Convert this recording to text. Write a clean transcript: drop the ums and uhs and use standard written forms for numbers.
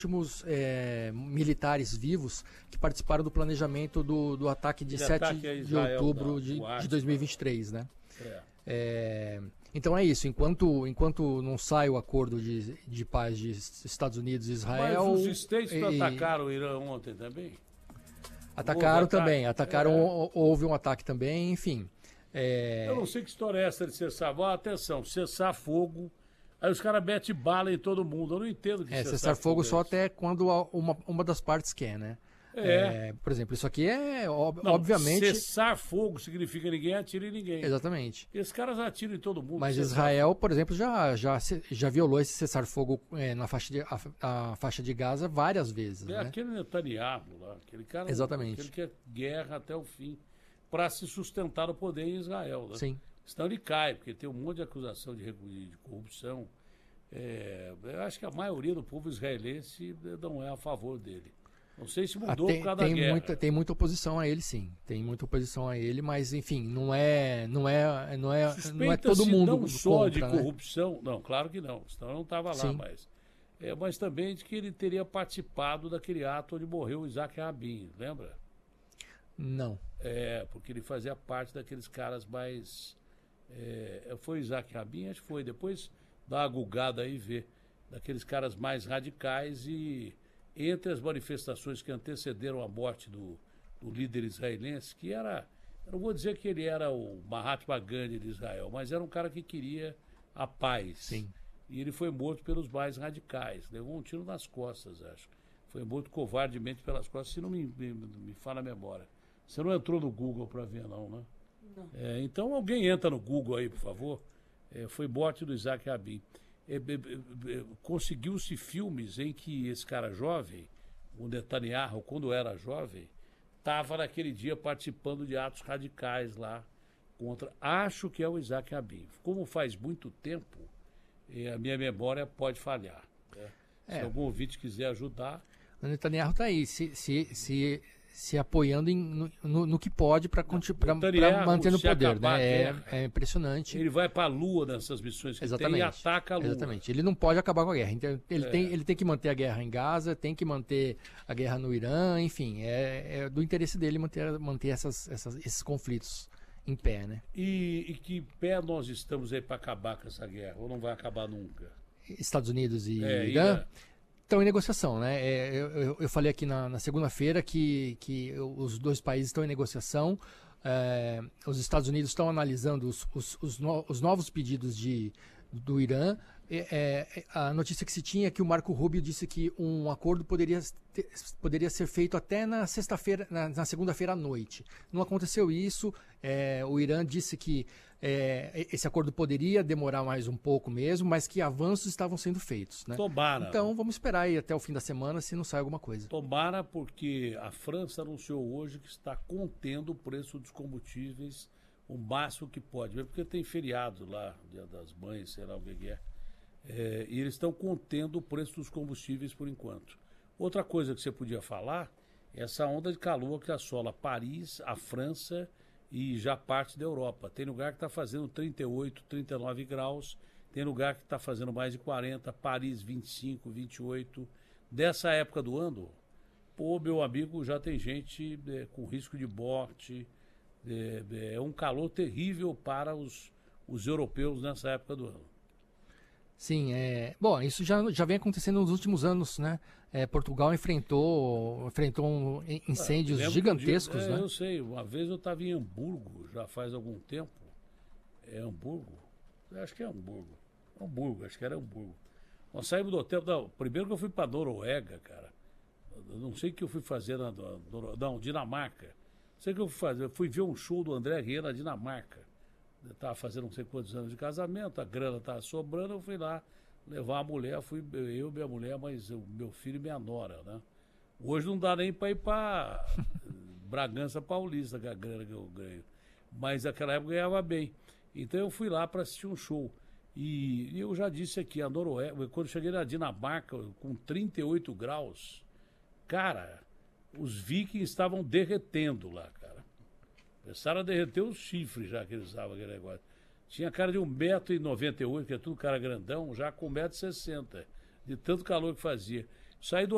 últimos militares vivos que participaram do planejamento do ataque de 7 de outubro de 2023, né? Então é isso, enquanto não sai o acordo de paz de Estados Unidos e Israel... Mas os States atacaram o Irã ontem também? Atacaram também, houve um ataque também, enfim. Eu não sei que história é essa de cessar. Atenção, cessar fogo, aí os caras metem bala em todo mundo, eu não entendo que cessar fogo só até quando uma das partes quer, né? Por exemplo, isso aqui obviamente... Cessar fogo significa ninguém atira em ninguém. Exatamente. Esses caras atiram em todo mundo. Mas Israel, por exemplo, já violou esse cessar-fogo na faixa de Gaza várias vezes. Né? Aquele Netanyahu lá, aquele cara... Exatamente. Aquele que quer guerra até o fim, para se sustentar o poder em Israel. Né? Sim. Senão ele cai, porque tem um monte de acusação de corrupção. Eu acho que a maioria do povo israelense não é a favor dele. Não sei se mudou por causa da guerra. Tem muita oposição a ele, sim. Tem muita oposição a ele, mas enfim, não é todo mundo não só contra, de né? corrupção, não, claro que não, senão eu não estava lá, mas também de que ele teria participado daquele ato onde morreu o Isaac Rabin, lembra? Não. Porque ele fazia parte daqueles caras mais... foi o Isaac Rabin, acho que foi, depois dá uma gulgada aí e vê, daqueles caras mais radicais. E entre as manifestações que antecederam a morte do líder israelense, que era, eu não vou dizer que ele era o Mahatma Gandhi de Israel, mas era um cara que queria a paz. Sim. E ele foi morto pelos mais radicais, levou um tiro nas costas, acho. Foi morto covardemente pelas costas, se não me fala a memória. Você não entrou no Google para ver, não, né? Não. Então alguém entra no Google aí, por favor. Foi morte do Isaac Rabin. Conseguiu-se filmes em que esse cara jovem, o Netanyahu, quando era jovem, estava naquele dia participando de atos radicais lá contra... Acho que é o Isaac Rabin. Como faz muito tempo, a minha memória pode falhar. Se algum ouvinte quiser ajudar... O Netanyahu está aí, se apoiando no que pode para manter no poder, né? É impressionante. Ele vai para a Lua nessas missões que tem e ataca a Lua. Exatamente. Ele não pode acabar com a guerra. Então, ele tem que manter a guerra em Gaza, tem que manter a guerra no Irã, enfim, é do interesse dele manter esses conflitos em pé, né? E que pé nós estamos aí para acabar com essa guerra? Ou não vai acabar nunca? Estados Unidos e Irã estão em negociação, né? Eu falei aqui na segunda-feira que os dois países estão em negociação. Os Estados Unidos estão analisando os novos pedidos do Irã. A notícia que se tinha é que o Marco Rubio disse que um acordo poderia ser feito até na sexta-feira, na segunda-feira à noite. Não aconteceu isso. O Irã disse que esse acordo poderia demorar mais um pouco mesmo, mas que avanços estavam sendo feitos, né? Tomara. Então vamos esperar aí até o fim da semana se não sai alguma coisa. Tomara, porque a França anunciou hoje que está contendo o preço dos combustíveis o máximo que pode, mesmo porque tem feriado lá, Dia das Mães, sei lá o que é. E eles estão contendo o preço dos combustíveis por enquanto. Outra coisa que você podia falar é essa onda de calor que assola Paris, a França e já parte da Europa. Tem lugar que está fazendo 38, 39 graus, tem lugar que está fazendo mais de 40, Paris 25, 28. Dessa época do ano, meu amigo, já tem gente com risco de morte. É um calor terrível para os europeus nessa época do ano. Sim, bom, isso já vem acontecendo nos últimos anos, né? Portugal enfrentou incêndios gigantescos, né? Eu sei, uma vez eu estava em Hamburgo, já faz algum tempo. Hamburgo? Acho que é Hamburgo. Acho que era Hamburgo. Nós saímos do hotel, primeiro que eu fui para Noruega, cara. Eu não sei o que eu fui fazer Dinamarca. Não sei o que eu fui fazer, eu fui ver um show do André Rieu na Dinamarca. Eu estava fazendo não sei quantos anos de casamento, a grana estava sobrando, eu fui lá levar a mulher, eu, minha mulher, mas o meu filho e minha nora, né? Hoje não dá nem para ir para Bragança Paulista, que é a grana que eu ganho. Mas naquela época eu ganhava bem. Então eu fui lá para assistir um show. E eu já disse aqui, a Noruega, quando eu cheguei na Dinamarca, com 38 graus, cara, os vikings estavam derretendo lá, cara. Começaram a derreter os chifres já que eles usavam aquele negócio. Tinha cara de 1,98 m, que é tudo cara grandão, já com 1,60 m, de tanto calor que fazia. Saí do